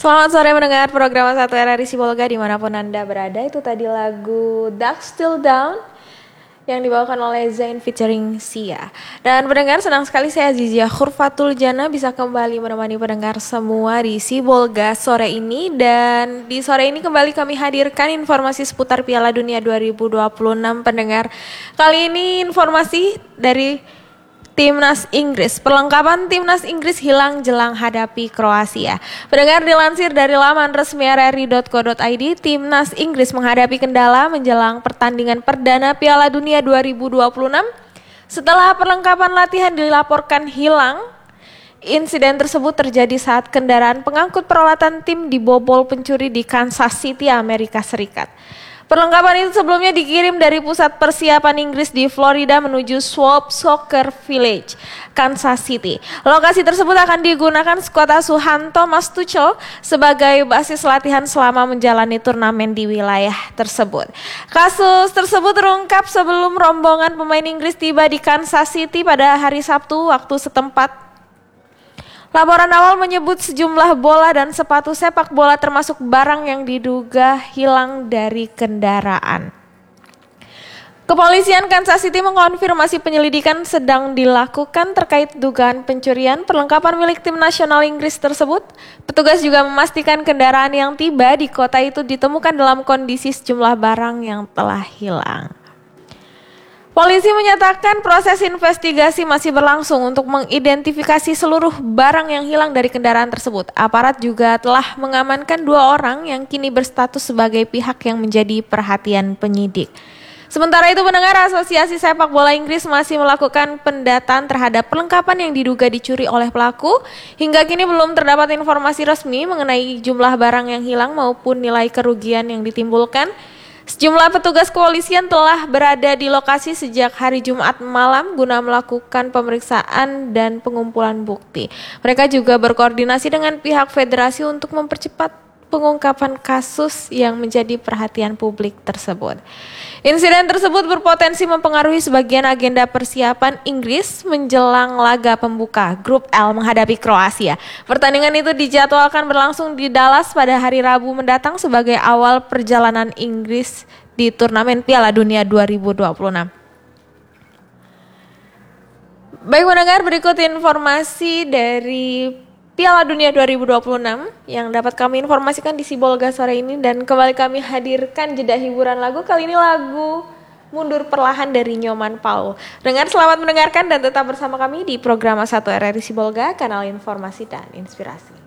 Selamat sore mendengar program 1 RRI Sibolga dimanapun Anda berada. Itu tadi lagu Dark Still Down yang dibawakan oleh Zayn featuring Sia. Dan pendengar, senang sekali saya Zizia Khurfatul Jana bisa kembali menemani pendengar semua di Sibolga sore ini. Dan di sore ini kembali kami hadirkan informasi seputar Piala Dunia 2026 pendengar. Kali ini informasi dari Timnas Inggris. Perlengkapan Timnas Inggris hilang jelang hadapi Kroasia. Pendengar, dilansir dari laman resmi rri.co.id, Timnas Inggris menghadapi kendala menjelang pertandingan perdana Piala Dunia 2026. Setelah perlengkapan latihan dilaporkan hilang, insiden tersebut terjadi saat kendaraan pengangkut peralatan tim dibobol pencuri di Kansas City, Amerika Serikat. Perlengkapan itu sebelumnya dikirim dari pusat persiapan Inggris di Florida menuju Swope Soccer Village, Kansas City. Lokasi tersebut akan digunakan skuad asuhan Thomas Tuchel sebagai basis latihan selama menjalani turnamen di wilayah tersebut. Kasus tersebut terungkap sebelum rombongan pemain Inggris tiba di Kansas City pada hari Sabtu waktu setempat. Laporan awal menyebut sejumlah bola dan sepatu sepak bola termasuk barang yang diduga hilang dari kendaraan. Kepolisian Kansas City mengonfirmasi penyelidikan sedang dilakukan terkait dugaan pencurian perlengkapan milik tim nasional Inggris tersebut. Petugas juga memastikan kendaraan yang tiba di kota itu ditemukan dalam kondisi sejumlah barang yang telah hilang. Polisi menyatakan proses investigasi masih berlangsung untuk mengidentifikasi seluruh barang yang hilang dari kendaraan tersebut. Aparat juga telah mengamankan 2 orang yang kini berstatus sebagai pihak yang menjadi perhatian penyidik. Sementara itu, pendengar, Asosiasi Sepak Bola Inggris masih melakukan pendataan terhadap perlengkapan yang diduga dicuri oleh pelaku. Hingga kini belum terdapat informasi resmi mengenai jumlah barang yang hilang maupun nilai kerugian yang ditimbulkan. Sejumlah petugas kepolisian telah berada di lokasi sejak hari Jumat malam guna melakukan pemeriksaan dan pengumpulan bukti. Mereka juga berkoordinasi dengan pihak federasi untuk mempercepat pengungkapan kasus yang menjadi perhatian publik tersebut. Insiden tersebut berpotensi mempengaruhi sebagian agenda persiapan Inggris menjelang laga pembuka Grup L menghadapi Kroasia. Pertandingan itu dijadwalkan berlangsung di Dallas pada hari Rabu mendatang sebagai awal perjalanan Inggris di turnamen Piala Dunia 2026. Baik pendengar, berikut informasi dari Piala Dunia 2026 yang dapat kami informasikan di Sibolga sore ini, dan kembali kami hadirkan jeda hiburan lagu. Kali ini lagu Mundur Perlahan dari Nyoman Paul. Dengar, selamat mendengarkan dan tetap bersama kami di program 1 RRI Sibolga, kanal informasi dan inspirasi.